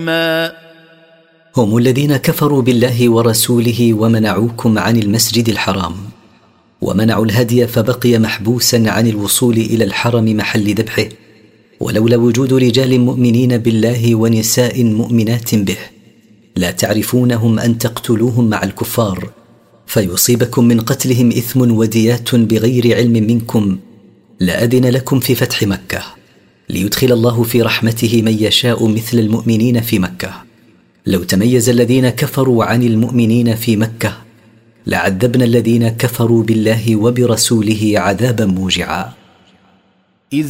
هم الذين كفروا بالله ورسوله ومنعوكم عن المسجد الحرام، ومنعوا الهدي فبقي محبوسا عن الوصول إلى الحرم محل ذبحه، ولولا وجود رجال مؤمنين بالله ونساء مؤمنات به لا تعرفونهم أن تقتلوهم مع الكفار فيصيبكم من قتلهم إثم وديات بغير علم منكم، لأذن لكم في فتح مكة ليدخل الله في رحمته من يشاء مثل المؤمنين في مكة. لو تميز الذين كفروا عن المؤمنين في مكة لعذبنا الذين كفروا بالله وبرسوله عذابا موجعا.